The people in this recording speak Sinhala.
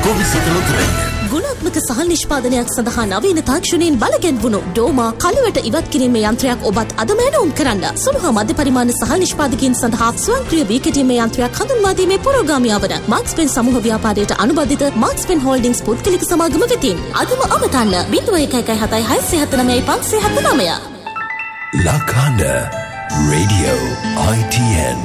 ගුණාත්මක සහල් නිෂ්පාදනයක් සඳහා නවීන තාක්ෂණයෙන් බලගැන්වුණු ඩෝමා කළුවට ඉවත් කිරීමේ යන්ත්‍රයක් ඔබත් අදම එනවුම් කරන්න. සුළු හා මධ්‍ය පරිමාණ සහල් නිෂ්පාදකයන් සඳහා ස්වයංක්‍රීය වී කැටීමේ යන්ත්‍රයක් හඳුන්වා දීමේ පුරෝගාමියා වන මාක්ස්පෙන් සමූහ ව්‍යාපාරයට අනුබද්ධිත මාක්ස්පෙන් හෝල්ඩින්ග්ස් පුද්ගලික සමාගම වෙතින් අදම අමතන්න 0117679579. La Kanda Radio ITN